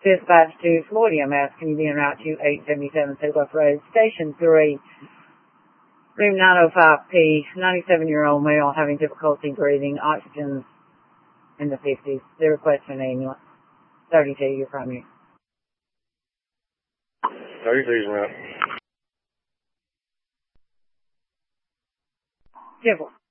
Dispatch to Floyd EMS, can you be en route to 877 Southwest Road, Station 3, room 905P, 97-year-old male having difficulty breathing, oxygen in the 50s. They request an ambulance. 32, your primary. 32's route. 10-4.